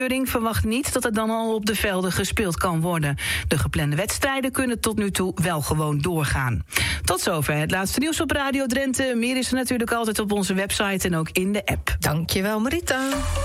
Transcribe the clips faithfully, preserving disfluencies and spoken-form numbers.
verwacht niet dat er dan al op de velden gespeeld kan worden. De geplande wedstrijden kunnen tot nu toe wel gewoon doorgaan. Tot zover het laatste nieuws op Radio Drenthe. Meer is er natuurlijk altijd op onze website en ook in de app. Dankjewel, Marita.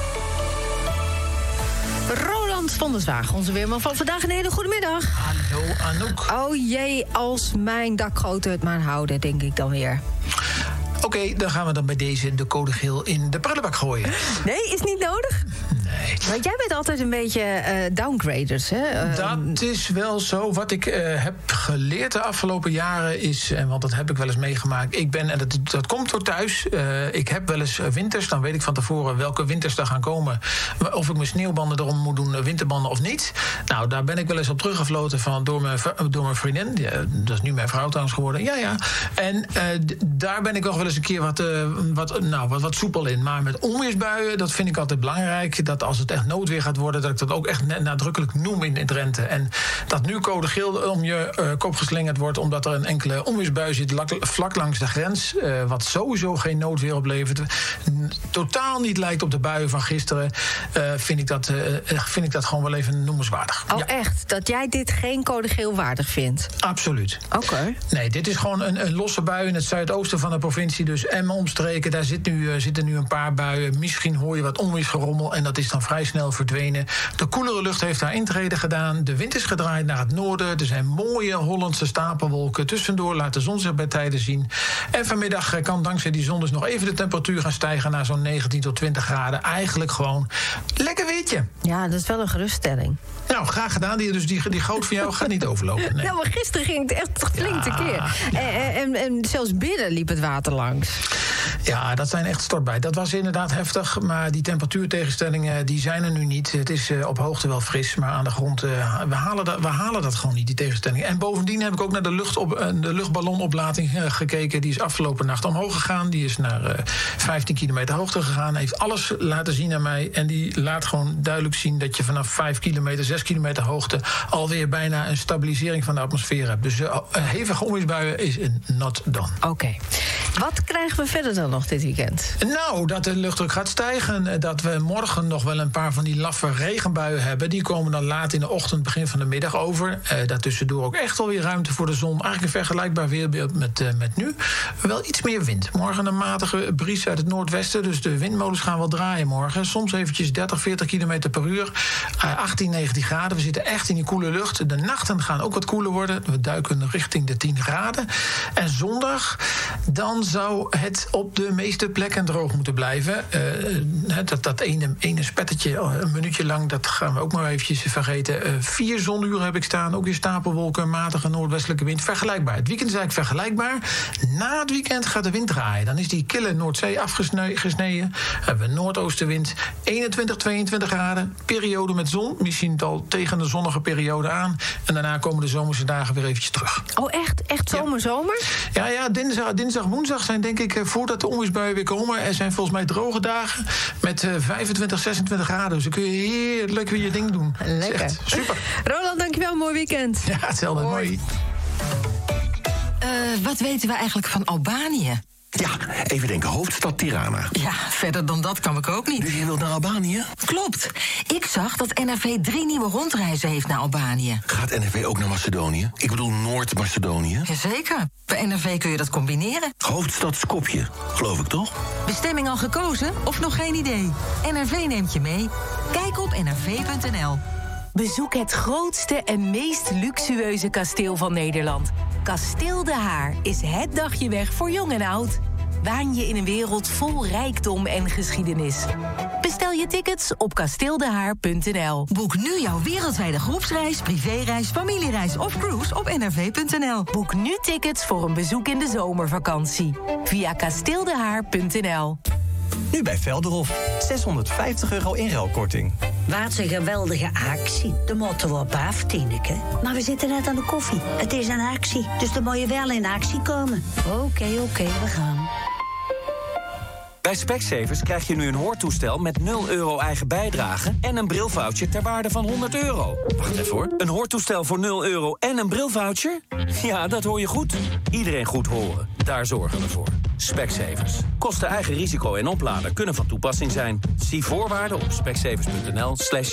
Roland van der Zwaag, onze weerman van vandaag. Een hele goede middag. Hallo Anouk. Oh jee, als mijn dakgoten het maar houden, denk ik dan weer. Oké, okay, dan gaan we dan bij deze de code geel in de prullenbak gooien. Nee, is niet nodig? Nee. Want jij bent altijd een beetje uh, downgraders, hè? Uh, dat is wel zo. Wat ik uh, heb geleerd de afgelopen jaren is, en want dat heb ik wel eens meegemaakt, ik ben, en dat, dat komt door thuis, uh, ik heb wel eens winters, dan weet ik van tevoren welke winters er gaan komen, of ik mijn sneeuwbanden erom moet doen, winterbanden of niet. Nou, daar ben ik wel eens op teruggefloten van door mijn, door mijn vriendin. Ja, dat is nu mijn vrouw trouwens geworden. Ja, ja. En uh, d- daar ben ik nog wel eens een keer wat, uh, wat, nou, wat, wat soepel in. Maar met onweersbuien, dat vind ik altijd belangrijk. Dat als het echt noodweer gaat worden, dat ik dat ook echt nadrukkelijk noem in, in Drenthe. En dat nu code geel om je uh, kop geslingerd wordt, omdat er een enkele onweersbui zit lak, vlak langs de grens, uh, wat sowieso geen noodweer oplevert, n- totaal niet lijkt op de buien van gisteren, uh, vind, ik dat, uh, vind ik dat gewoon wel even noemenswaardig. Oh, ja. Echt? Dat jij dit geen code geel waardig vindt? Absoluut. Oké. Okay. Nee, dit is gewoon een, een losse bui in het zuidoosten van de provincie, dus Emmen omstreken. Daar zit nu, uh, zitten nu een paar buien. Misschien hoor je wat onweersgerommel en dat is dan vrij snel verdwenen. De koelere lucht heeft daar intrede gedaan. De wind is gedraaid naar het noorden. Er zijn mooie Hollandse stapelwolken tussendoor. Laat de zon zich bij tijden zien. En vanmiddag kan dankzij die zon dus nog even de temperatuur gaan stijgen naar zo'n negentien tot twintig graden. Eigenlijk gewoon lekker weertje. Ja, dat is wel een geruststelling. Nou, graag gedaan. Die, dus die, die goot van jou gaat niet overlopen. Nee. Ja, maar gisteren ging het echt flink ja, tekeer. Ja. En, en, en zelfs binnen liep het water langs. Ja, dat zijn echt stortbuien. Dat was inderdaad heftig, maar die temperatuurtegenstellingen die zijn er nu niet. Het is uh, op hoogte wel fris, maar aan de grond, uh, we, halen dat, we halen dat gewoon niet, die tegenstellingen. En bovendien heb ik ook naar de, lucht op, uh, de luchtballonoplading uh, gekeken. Die is afgelopen nacht omhoog gegaan. Die is naar uh, vijftien kilometer hoogte gegaan. Heeft alles laten zien aan mij. En die laat gewoon duidelijk zien dat je vanaf vijf kilometer, zes kilometer hoogte alweer bijna een stabilisering van de atmosfeer hebt. Dus uh, hevige onweersbuien is not done. Oké. Okay. Wat krijgen we verder dan nog dit weekend? Nou, dat de luchtdruk gaat stijgen. Dat we morgen nog wel een paar van die laffe regenbuien hebben. Die komen dan laat in de ochtend, begin van de middag over. Uh, daartussendoor ook echt wel weer ruimte voor de zon. Eigenlijk een vergelijkbaar weerbeeld met, uh, met nu. Wel iets meer wind. Morgen een matige bries uit het noordwesten. Dus de windmolens gaan wel draaien morgen. Soms eventjes dertig, veertig kilometer per uur. Uh, achttien, negentien graden. We zitten echt in die koele lucht. De nachten gaan ook wat koeler worden. We duiken richting de tien graden. En zondag, dan zou het op de meeste plekken droog moeten blijven. Uh, dat, dat ene, ene spettetje, een minuutje lang, dat gaan we ook maar eventjes vergeten. Uh, vier zonuren heb ik staan, ook weer stapelwolken, matige noordwestelijke wind. Vergelijkbaar. Het weekend is eigenlijk vergelijkbaar. Na het weekend gaat de wind draaien. Dan is die kille Noordzee afgesneden. Hebben we noordoostenwind, eenentwintig, tweeëntwintig graden. Periode met zon, misschien al tegen de zonnige periode aan. En daarna komen de zomerse dagen weer eventjes terug. Oh, echt? Echt zomer, zomer? Ja, ja, dinsdag, dinsdag, woensdag zijn denk ik, voordat de onweersbuien weer komen, er zijn volgens mij droge dagen met uh, vijfentwintig, zesentwintig graden. Dus dan kun je heerlijk weer je ding doen. Lekker. Echt super. Roland, dankjewel. Mooi weekend. Ja, hetzelfde. Mooi. Uh, wat weten we eigenlijk van Albanië? Ja, even denken. Hoofdstad Tirana. Ja, verder dan dat kan ik ook niet. Dus je wilt naar Albanië? Klopt. Ik zag dat N R V drie nieuwe rondreizen heeft naar Albanië. Gaat N R V ook naar Macedonië? Ik bedoel Noord-Macedonië? Jazeker. Bij N R V kun je dat combineren. Hoofdstad Skopje, geloof ik toch? Bestemming al gekozen of nog geen idee? N R V neemt je mee. Kijk op n r v punt n l. Bezoek het grootste en meest luxueuze kasteel van Nederland. Kasteel De Haar is het dagje weg voor jong en oud. Waan je in een wereld vol rijkdom en geschiedenis. Bestel je tickets op kasteeldehaar punt n l. Boek nu jouw wereldwijde groepsreis, privéreis, familiereis of cruise op n r v punt n l. Boek nu tickets voor een bezoek in de zomervakantie. Via kasteeldehaar punt n l. Nu bij Velderhof. zeshonderdvijftig euro inruilkorting. Wat een geweldige actie. De moeten we op af, Tineke. Maar we zitten net aan de koffie. Het is een actie, dus dan moet je wel in actie komen. Oké, okay, oké, okay, we gaan. Bij Specsavers krijg je nu een hoortoestel met nul euro eigen bijdrage en een brilvoucher ter waarde van honderd euro. Wacht even hoor. Een hoortoestel voor nul euro en een brilvoucher? Ja, dat hoor je goed. Iedereen goed horen. Daar zorgen we voor. Specsavers. Kosten eigen risico en oplader kunnen van toepassing zijn. Zie voorwaarden op specsavers punt n l slash